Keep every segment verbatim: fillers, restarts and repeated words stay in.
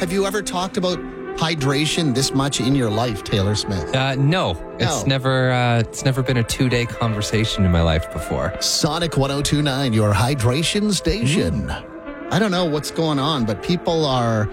Have you ever talked about hydration this much in your life, Taylor Smith? Uh, no, No. it's never uh, it's never been a two-day conversation in my life before. Sonic one oh two point nine, your hydration station. I don't know what's going on, but people are,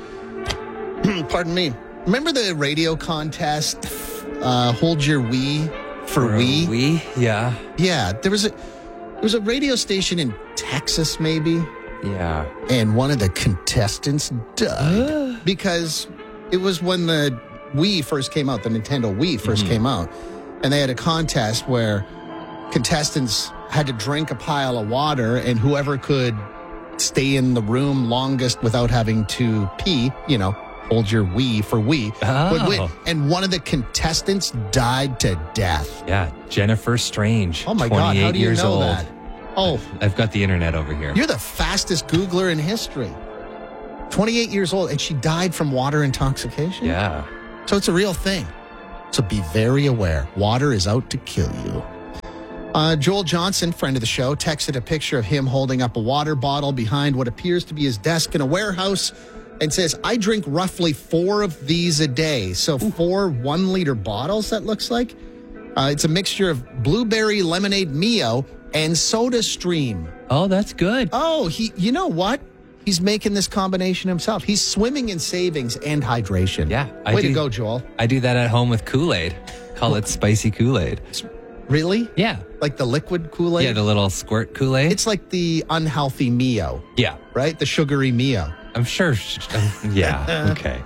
pardon me, remember the radio contest, uh, Hold Your Wee for Wee? We? Yeah. Yeah, there was a there was a radio station in Texas, maybe, Yeah. and one of the contestants died because it was when the Wii first came out, the Nintendo Wii 1st came out, and they had a contest where contestants had to drink a pile of water, and whoever could stay in the room longest without having to pee, you know, hold your Wii for Wii, would win. Oh. And one of the contestants died to death. Yeah. Jennifer Strange. Oh my God, how do you years know old. that? Oh, I've got the internet over here. you're the fastest Googler in history. twenty-eight years old, and she died from water intoxication? Yeah. So it's a real thing. So be very aware. Water is out to kill you. Uh, Joel Johnson, friend of the show, texted a picture of him holding up a water bottle behind what appears to be his desk in a warehouse and says, I drink roughly four of these a day. So four one-liter bottles, that looks like. Uh, it's a mixture of blueberry lemonade Mio and Soda Stream. Oh, that's good. Oh, he. You know what? He's making this combination himself. He's swimming in savings and hydration. Yeah, I Way to do- go, Joel. I do that at home with Kool-Aid. Call it spicy Kool-Aid. Really? Yeah. Like the liquid Kool-Aid? Yeah, the little squirt Kool-Aid. It's like the unhealthy Mio, yeah. right? The sugary Mio. I'm sure. sh- um, yeah. Okay.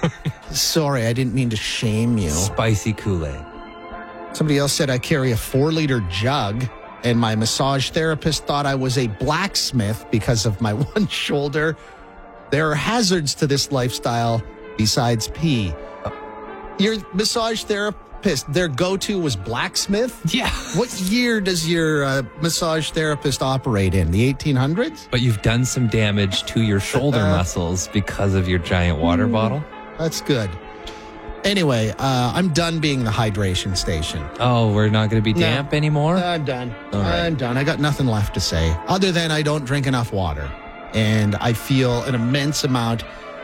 Sorry, I didn't mean to shame you. Spicy Kool-Aid. Somebody else said I carry a four-liter jug, and my massage therapist thought I was a blacksmith because of my one shoulder. There are hazards to this lifestyle besides pee. Your massage therapist, their go-to was blacksmith? Yeah. What year does your uh, massage therapist operate in? The eighteen hundreds? But you've done some damage to your shoulder muscles because of your giant water bottle. That's good. Anyway, uh, I'm done being the hydration station. Oh, we're not going to be No. damp anymore? I'm done. All right. I'm done. I got nothing left to say other than I don't drink enough water. And I feel an immense amount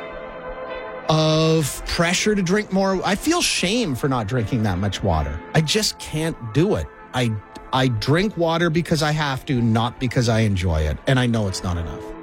of pressure to drink more. I feel shame for not drinking that much water. I just can't do it. I I drink water because I have to, not because I enjoy it. And I know it's not enough.